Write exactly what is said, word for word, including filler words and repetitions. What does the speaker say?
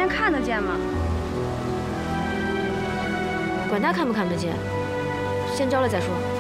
人看得见吗？ 管他看不看得见，先招了再说。